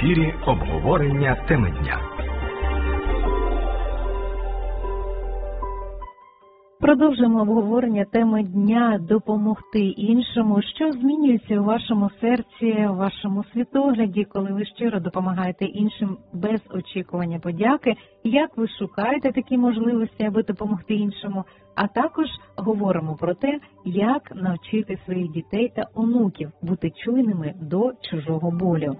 ефірі обговорення теми дня. Продовжуємо обговорення теми дня «Допомогти іншому». Що змінюється у вашому серці, у вашому світогляді, коли ви щиро допомагаєте іншим без очікування подяки? Як ви шукаєте такі можливості, аби допомогти іншому? А також говоримо про те, як навчити своїх дітей та онуків бути чуйними до чужого болю.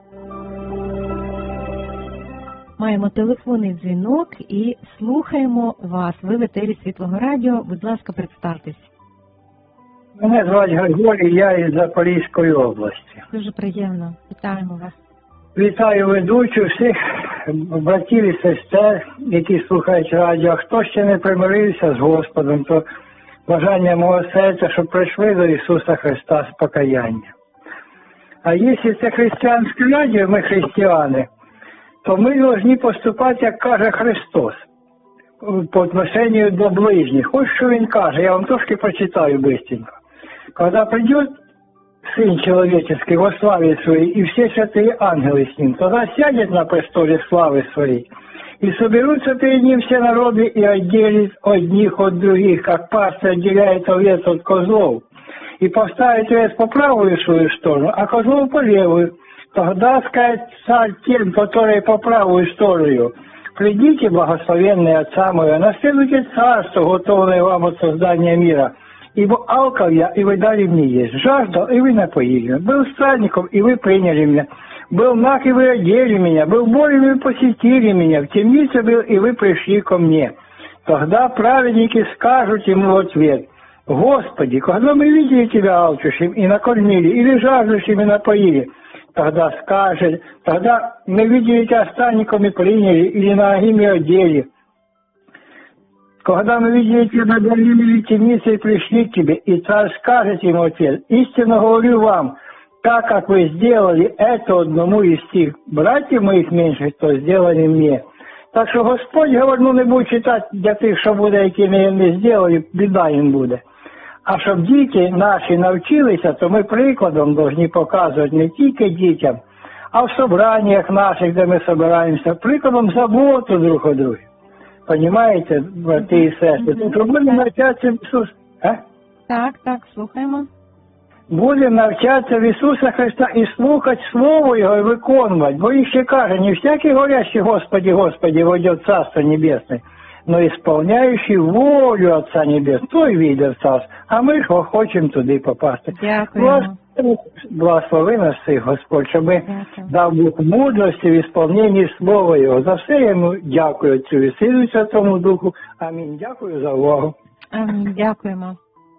Маємо телефонний дзвінок і слухаємо вас. Ви в етері Світлого радіо. Будь ласка, представтесь. Мене звати Григорій, я із Запорізької області. Дуже приємно. Вітаємо вас. Вітаю ведучу, всіх братів і сестер, які слухають радіо. Хто ще не примирився з Господом, то бажання мого серця, щоб прийшли до Ісуса Христа з покаяння. А якщо це християнське радіо, ми християни, то ми повинні поступати, як каже Христос, по відношенню до ближніх. Ось що Він каже, я вам трошки прочитаю быстренько. Когда придет Сын Человеческий во славе Своей, и все святые ангелы с Ним, тогда сядет на престоле славы Своей, и соберутся перед Ним все народы, и отделит одних от других, как пастырь отделяет овец от козлов, и поставит овец по правую свою сторону, а козлов по левую. Тогда скажет царь тем, которые по правую сторону: придите, благословенные Отца Моего, наследуйте царство, готовое вам от создания мира. Ибо алкал я, и вы дали мне есть, жаждал, и вы напоили меня, был странником, и вы приняли меня, был наг, и вы одели меня, был болен, и вы посетили меня, в темнице был, и вы пришли ко мне. Тогда праведники скажут ему в ответ: Господи, когда мы видели Тебя алчущим и накормили, или жаждущим и напоили? Тогда скажет, тогда мы видели Тебя странником и приняли, или нагим и одели. Когда мы видели Тебя долины и темницы и пришли к Тебе, и царь скажет ему ответ: истинно говорю вам, так как вы сделали это одному из тех братьев моих меньших, то сделали мне. Так що Господь говорить, не буде читати для тих, що буде, які не зробили, біда їм буде. А щоб діти наші навчилися, то ми прикладом повинні показувати не тільки дітям, а в собраннях наших, де ми збираємося, прикладом заботу друг о друге. Понимаєте, брати і сестри? То будемо навчатися в Ісуса. Так, слухаємо. Будемо навчатися в Ісуса Христа і слухати Слово Його і виконувати. Бо і ще каже, не всякий говорящий Господи, Господи, войдет в Царство Небесное, но исполняющий волю Отца Небесного, той війде в Царство. А ми ж хочемо туди попасти. Дякуємо. Благослови нас всіх, Господь, щоб дав Бог мудрості в ісполненні Слова Його. За все йому дякую Отцю і Сину і Святому Духу. Амінь. Дякую за увагу. Амінь. Дякуємо.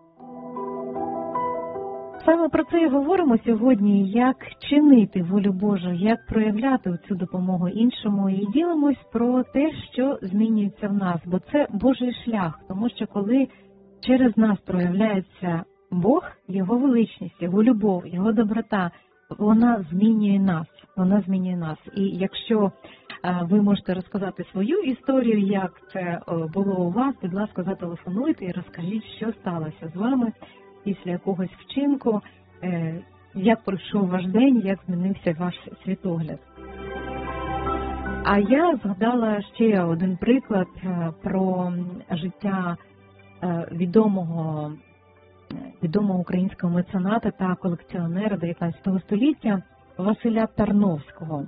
Саме про це і говоримо сьогодні, як чинити волю Божу, як проявляти цю допомогу іншому. І ділимось про те, що змінюється в нас, бо це Божий шлях. Тому що коли через нас проявляється Бог, Його величність, Його любов, Його доброта, вона змінює нас. І якщо ви можете розказати свою історію, як це було у вас, будь ласка, зателефонуйте і розкажіть, що сталося з вами після якогось вчинку, як пройшов ваш день, як змінився ваш світогляд. А я згадала ще один приклад про життя відомого українського мецената та колекціонера 19 століття Василя Тарновського.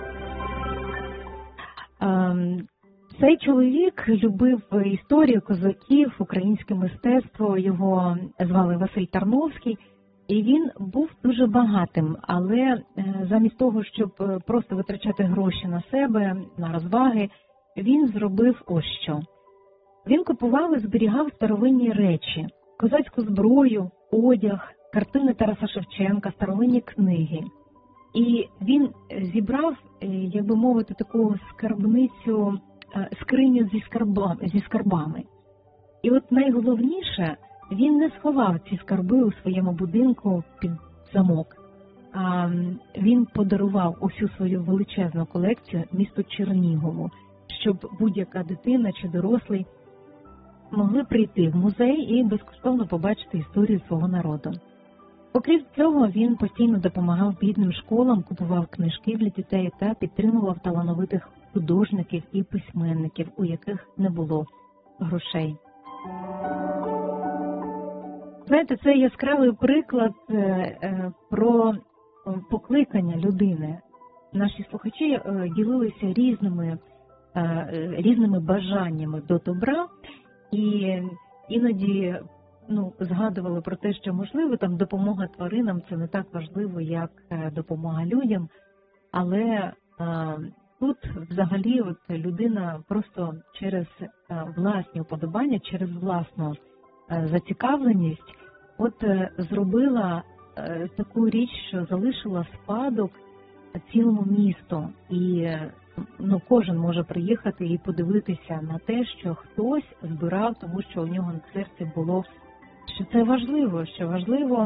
Цей чоловік любив історію козаків, українське мистецтво, його звали Василь Тарновський, і він був дуже багатим, але замість того, щоб просто витрачати гроші на себе, на розваги, він зробив ось що. Він купував і зберігав старовинні речі, козацьку зброю, одяг, картини Тараса Шевченка, старовинні книги. І він зібрав, як би мовити, таку скриню зі скарбами. І от найголовніше, він не сховав ці скарби у своєму будинку під замок. А він подарував усю свою величезну колекцію місту Чернігову, щоб будь-яка дитина чи дорослий могли прийти в музей і безкоштовно побачити історію свого народу. Окрім цього, він постійно допомагав бідним школам, купував книжки для дітей та підтримував талановитих художників і письменників, у яких не було грошей. Знаєте, це яскравий приклад про покликання людини. Наші слухачі ділилися різними бажаннями до добра і іноді згадували про те, що, можливо, там допомога тваринам – це не так важливо, як допомога людям, але тут взагалі людина просто через власні уподобання, через власну зацікавленість зробила таку річ, що залишила спадок цілому місту. І кожен може приїхати і подивитися на те, що хтось збирав, тому що у нього на серці було, що це важливо, що важливо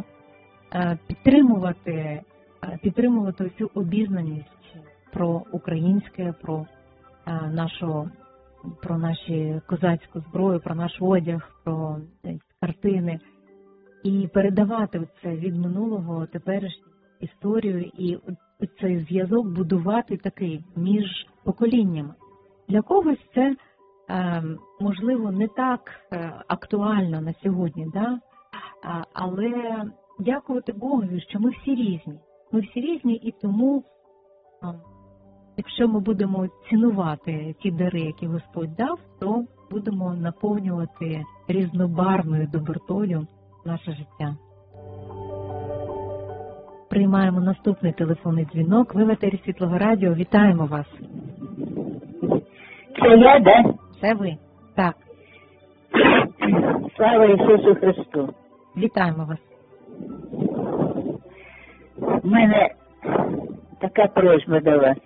підтримувати цю обізнаність про українське, про нашу козацьку зброю, про наш одяг, про картини. І передавати це від минулого, теперішню історію, і цей зв'язок будувати такий між поколіннями. Для когось це, можливо, не так актуально на сьогодні, да? Але дякувати Богові, що ми всі різні. Ми всі різні, і тому, якщо ми будемо цінувати ті дари, які Господь дав, то будемо наповнювати різнобарвною добротою наше життя. Приймаємо наступний телефонний дзвінок. Ви в етері Світлого Радіо. Вітаємо вас. Це я, да? Це ви. Так. Слава Ісусу Христу. Вітаємо вас. У мене така просьба до вас.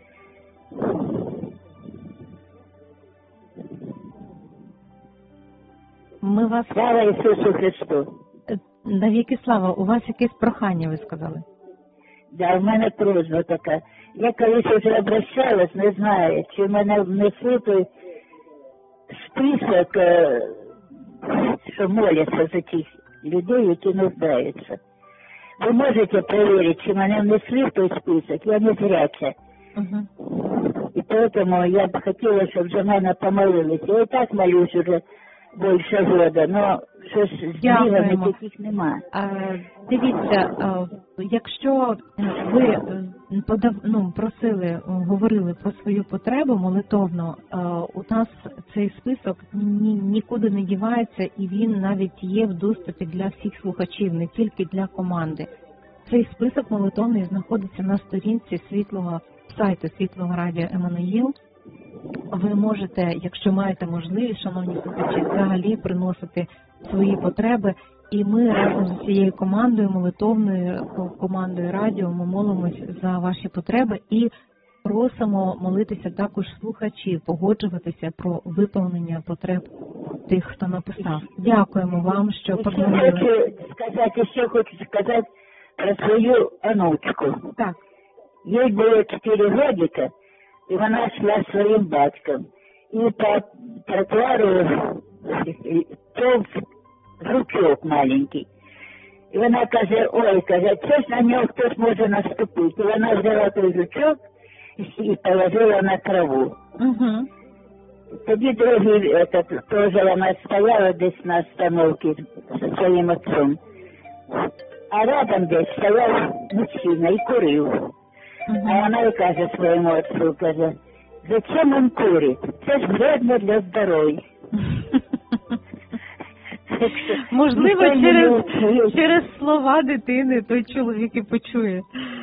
Ми вас... Слава Ісусу Христу. Навіки слава. У вас якесь прохання, ви сказали? Да, у мене просьба така. Я колись вже обращалась, не знаю, чи в мене внесли той список, що моляться за тих людей, які нуждаються. Ви можете перевірити, чи мене внесли в той список? Я не зряча. І тому я б хотіла, щоб за мене помолилися. Я і так молюсь уже більше года, але щось збігами таких немає. Дивіться, якщо ви говорили про свою потребу молитовну, у нас цей список нікуди не дівається, і він навіть є в доступі для всіх слухачів, не тільки для команди. Цей список молитовний знаходиться на сторінці сайту Світлого Радіо Еммануїл. Ви можете, якщо маєте можливість, шановні слухачі, взагалі приносити свої потреби. І ми разом з цією командою, молитовною командою радіо, ми молимось за ваші потреби і просимо молитися також слухачів, погоджуватися про виповнення потреб тих, хто написав. Дякуємо вам, що поговорили. Ще хочу сказати про свою онучку. Так. Їй було 4 годика, і вона йшла зі своїм батьком. І по тротуару повз жучок маленький. І вона каже, це ж на нього хтось може наступити. І вона взяла той жучок і положила на траву. Тоді другий, теж вона стояла десь на остановці зі своїм отцом. А рядом десь стояв мужчина і курив. А вона і каже своєму отцу, зачем він курить? Це ж вредно для здоров'я. Можливо, через слова дитини той чоловік і почує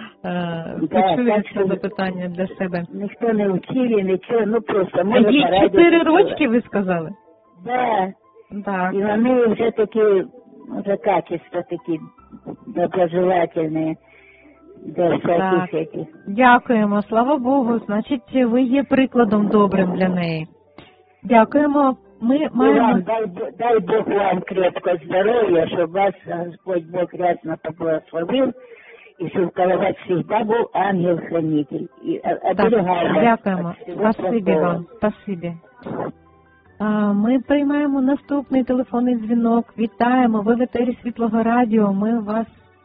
це запитання для себе. Ніхто не вчив, нічого, просто може їй 4 рочки, ви сказали? Так. І вони вже такі, вже качества такі доброжелательні до всяких этих. Дякуємо, слава Богу, значить ви є прикладом добрим для неї. Дякуємо. Ми маємо... Дай Бог вам крепко здоров'я, щоб вас Господь Бог рясно поблагословив, і щоб коло вас завжди був ангел-хранитель. Дякуємо. Спасибі вам. Спасибі. Ми приймаємо наступний телефонний дзвінок. Вітаємо. Ви в етері Світлого Радіо. Ми вас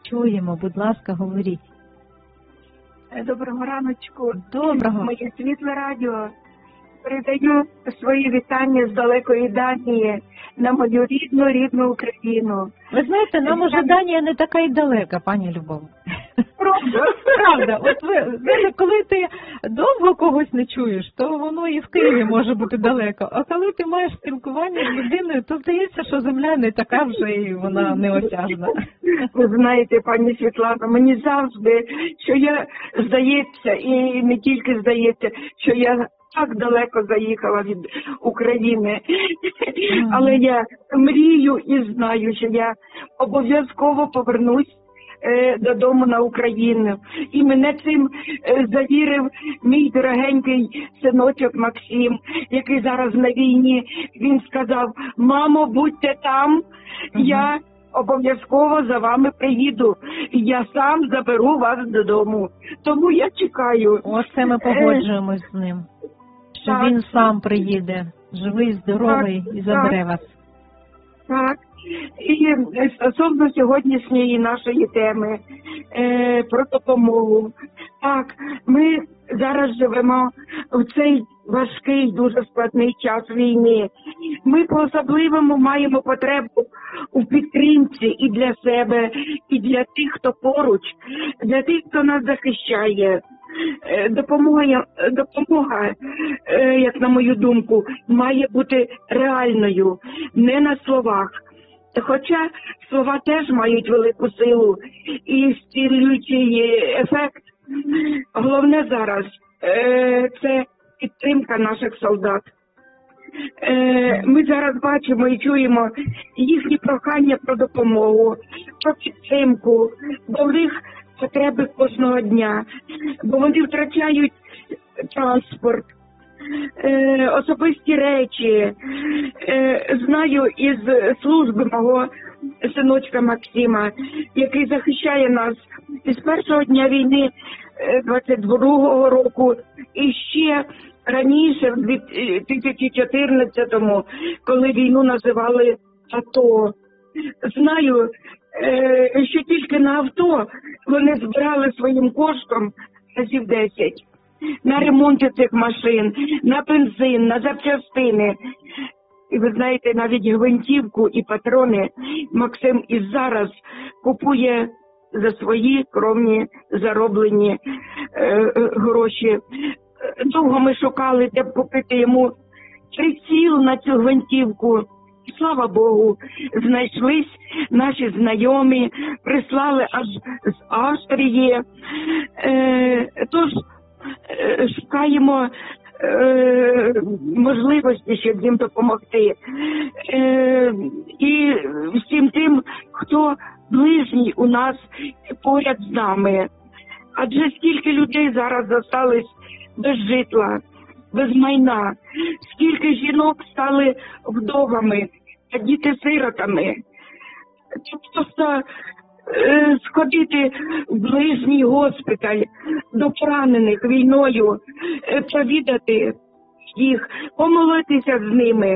Чуємо, будь ласка, говоріть. Доброго раночку. Доброго. Моє світле радіо. Передаю свої вітання з далекої Данії на мою рідну Україну. Ви знаєте, нам уже Данія не така й далека, пані Любов. Правда. От ви, коли ти довго когось не чуєш, то воно і в Києві може бути далеко. А коли ти маєш спілкування з людиною, то здається, що земля не така вже і вона неосяжна. Ви знаєте, пані Світлана, мені завжди, що я, здається, і не тільки здається, що я так далеко заїхала від України. Але я мрію і знаю, що я обов'язково повернусь додому на Україну. І мене цим завірив мій дорогенький синочок Максим, який зараз на війні. Він сказав: мамо, будьте там, я обов'язково за вами приїду. І я сам заберу вас додому. Тому я чекаю. Оце ми погоджуємось з ним. Що Так. він сам приїде, живий, здоровий, Так, і забере так. вас. Так. І стосовно сьогоднішньої нашої теми про допомогу. Так, ми зараз живемо в цей важкий, дуже складний час війни. Ми по-особливому маємо потребу у підтримці і для себе, і для тих, хто поруч, для тих, хто нас захищає. Допомога, як на мою думку, має бути реальною, не на словах. Хоча слова теж мають велику силу і зцілюючий ефект. Головне зараз це підтримка наших солдат. Ми зараз бачимо і чуємо їхні прохання про допомогу, про підтримку, бо в них потреби кожного дня, бо вони втрачають транспорт, особисті речі. Знаю із служби мого синочка Максима, який захищає нас із першого дня війни 22-го року і ще раніше, в 2014-му, коли війну називали АТО. Знаю, що тільки на авто вони збирали своїм коштом разів 10. На ремонти цих машин, на бензин, на запчастини. І ви знаєте, навіть гвинтівку і патрони Максим і зараз купує за свої скромні зароблені гроші. Довго ми шукали, де б купити йому приціл на цю гвинтівку. Слава Богу, знайшлись наші знайомі, прислали аж з Австрії. Тож шукаємо можливості, щоб їм допомогти. І всім тим, хто ближній у нас поряд з нами. Адже скільки людей зараз залишились без житла, без майна, скільки жінок стали вдовами, а діти сиротами. Просто сходити в ближній госпіталь до поранених війною, провідати їх, помолитися з ними.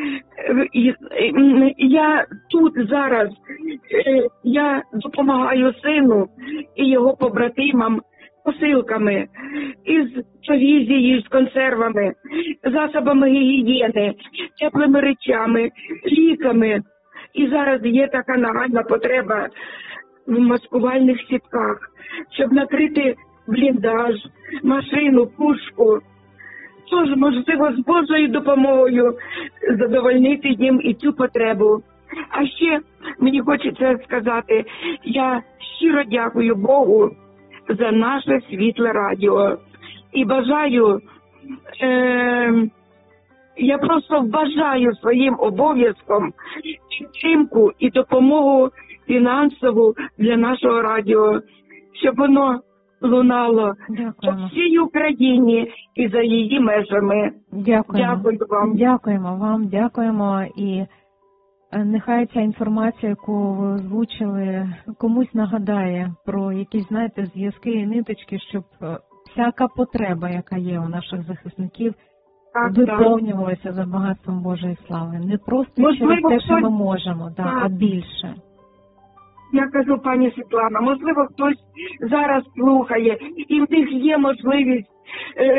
Я тут зараз, я допомагаю сину і його побратимам посилками із провізією, з консервами, засобами гігієни, теплими речами, ліками. І зараз є така нагальна потреба в маскувальних сітках, щоб накрити бліндаж, машину, пушку. Тож, можливо, з Божою допомогою задовольнити їм і цю потребу. А ще мені хочеться сказати, я щиро дякую Богу за наше світле радіо. І бажаю, я просто вважаю своїм обов'язком підтримку і допомогу фінансову для нашого радіо, щоб воно лунало по всій Україні і за її межами. Дякуємо. Дякую вам. Дякуємо вам, дякуємо. І нехай ця інформація, яку ви озвучили, комусь нагадає про якісь, знаєте, зв'язки і ниточки, щоб всяка потреба, яка є у наших захисників, виповнювалася за багатством Божої слави. Не просто через те, що ми можемо, а більше. Я кажу, пані Світлана, можливо, хтось зараз слухає, і в них є можливість